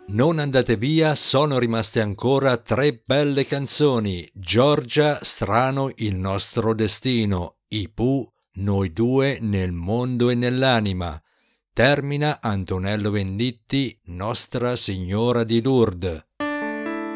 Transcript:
Non andate via, sono rimaste ancora 3 belle canzoni. Giorgia, strano il nostro destino. I Pooh, noi due nel mondo e nell'anima. Termina Antonello Venditti, Nostra Signora di Lourdes.